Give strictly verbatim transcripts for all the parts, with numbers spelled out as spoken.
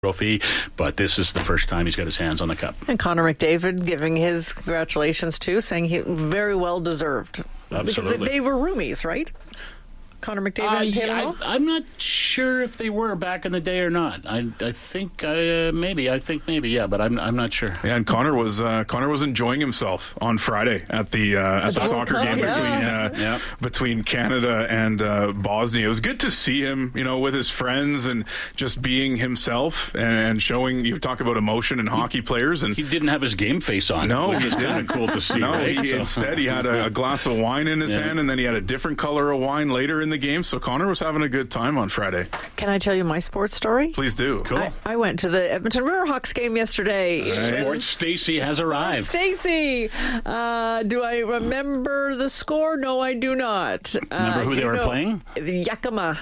trophy, but this is the first time he's got his hands on the cup. And Connor McDavid giving his congratulations too, saying he very well deserved. Absolutely. Because they, they were roomies, right? Connor McDavid uh, and Taylor yeah, Hall? I, I'm not sure if they were back in the day or not. I I think uh, maybe. I think maybe, yeah, but I'm I'm not sure. Yeah, and Connor was uh, Connor was enjoying himself on Friday at the uh, at, at the, the soccer Cup, game yeah. between uh, yeah. between Canada and uh, Bosnia. It was good to see him, you know, with his friends and just being himself and, and showing. You talk about emotion in hockey he, players, and he didn't have his game face on. No, which is kind of cool to see. No, right? he, so. instead he had a, a glass of wine in his yeah. hand, and then he had a different color of wine later in the game. So Connor was having a good time on Friday. Can I tell you my sports story? Please do. Cool. I, I went to the Edmonton Riverhawks game yesterday. Nice. Sports Stacy has arrived. Stacy, uh, do I remember the score? No, I do not. Remember uh, who they were playing? Yakima.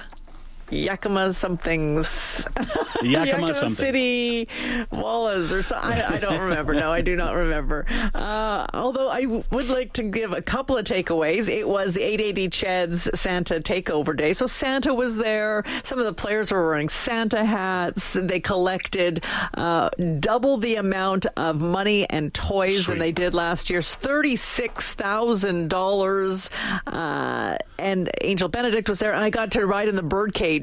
Yakima somethings. Yakima, Yakima somethings. City Wallace or something. I, I don't remember. No, I do not remember. Uh, although I w- would like to give a couple of takeaways. It was the eight eighty Cheds Santa Takeover Day. So Santa was there. Some of the players were wearing Santa hats. They collected uh, double the amount of money and toys Sweet. than they did last year. thirty-six thousand dollars. Uh, and Angel Benedict was there. And I got to ride in the birdcage.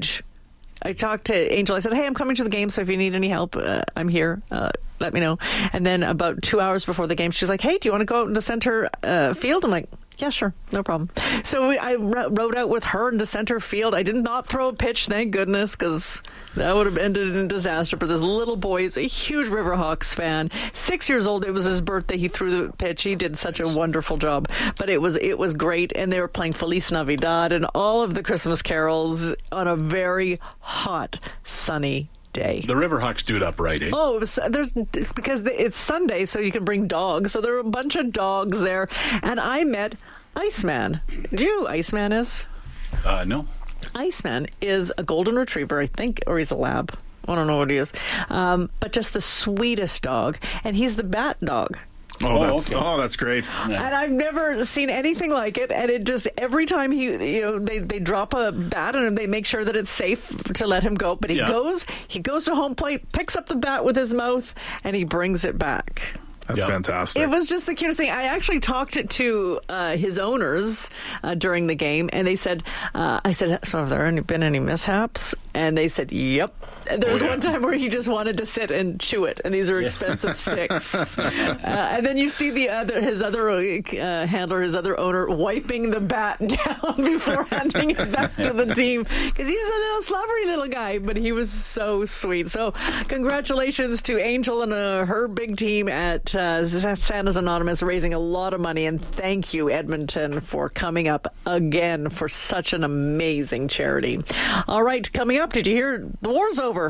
I talked to Angel. I said, hey, I'm coming to the game, so if you need any help, uh, I'm here. Uh, let me know. And then about two hours before the game, she's like, hey, do you want to go out into center uh, field? I'm like, yeah, sure. No problem. So we, I rode out with her into center field. I did not throw a pitch, thank goodness, because that would have ended in disaster. But this little boy is a huge Riverhawks fan. Six years old. It was his birthday. He threw the pitch. He did such a wonderful job. But it was it was great. And they were playing Feliz Navidad and all of the Christmas carols on a very hot, sunny day. The Riverhawks do it up right, eh? Oh, it was, there's because it's Sunday, so you can bring dogs. So there were a bunch of dogs there, and I met Iceman. Do you know who Iceman is? Uh, no. Iceman is a golden retriever, I think, or he's a lab. I don't know what he is, um, but just the sweetest dog, and he's the bat dog. Oh, Oh, that's okay. oh, that's great. Yeah. And I've never seen anything like it. And it just, every time he, you know, they, they drop a bat and they make sure that it's safe to let him go. But he Yeah. goes, he goes to home plate, picks up the bat with his mouth, and he brings it back. That's Yeah. fantastic. It was just the cutest thing. I actually talked to uh, his owners uh, during the game, and they said, uh, I said, so have there any, been any mishaps? And they said, yep. There was Oh, yeah. one time where he just wanted to sit and chew it, and these are expensive sticks. Uh, and then you see the other, his other uh, handler, his other owner, wiping the bat down before handing it back to the team, because he's a little slobbery little guy, but he was so sweet. So congratulations to Angel and uh, her big team at uh, Santa's Anonymous, raising a lot of money, and thank you, Edmonton, for coming up again for such an amazing charity. All right, coming up, did you hear the war's over?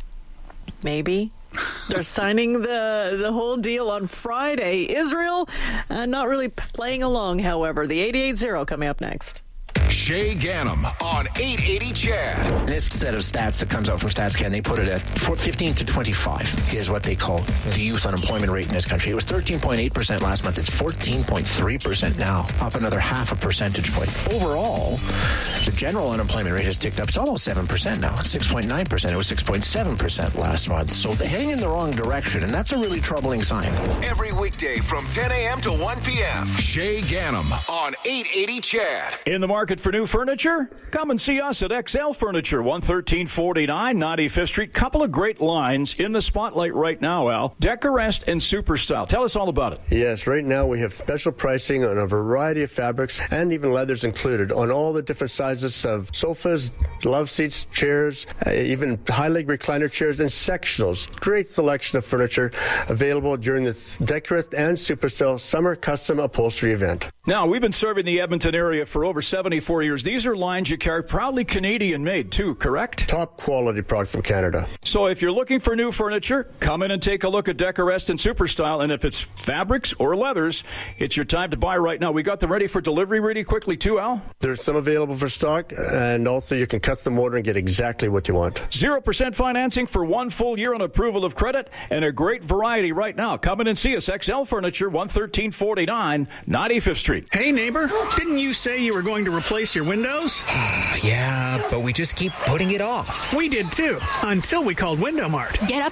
Maybe. They're signing the the whole deal on Friday. Israel uh, not really playing along, however. The eighty-eight zero coming up next. Shay Ganem on eight eighty Chad. This set of stats that comes out from StatsCan, they put it at fifteen to twenty-five is what they call the youth unemployment rate in this country. It was thirteen point eight percent last month. It's fourteen point three percent now, up another half a percentage point. Overall, the general unemployment rate has ticked up. It's almost seven percent now. It's six point nine percent. It was six point seven percent last month. So they're heading in the wrong direction, and that's a really troubling sign. Every weekday from ten a.m. to one p.m. Shay Ganem on eight eighty Chad. In the market for new furniture? Come and see us at X L Furniture, one thirteen forty-nine ninety-fifth Street. Couple of great lines in the spotlight right now, Al. Decorest and Superstyle. Tell us all about it. Yes, right now we have special pricing on a variety of fabrics and even leathers included on all the different sizes of sofas, love seats, chairs, uh, even high-leg recliner chairs and sectionals. Great selection of furniture available during this Decorest and Superstyle Summer Custom Upholstery event. Now, we've been serving the Edmonton area for over seventy-four years. These are lines you carry, proudly Canadian-made, too, correct? Top quality product from Canada. So if you're looking for new furniture, come in and take a look at Decorest and Superstyle. And if it's fabrics or leathers, it's your time to buy right now. We got them ready for delivery really quickly, too, Al. There's some available for stock, and also you can custom order and get exactly what you want. zero percent financing for one full year on approval of credit, and a great variety right now. Come in and see us. X L Furniture, one thirteen forty-nine ninety-fifth Street. Hey, neighbor, didn't you say you were going to replace replace your windows? Yeah, but we just keep putting it off. We did too, until we called Window Mart. Get up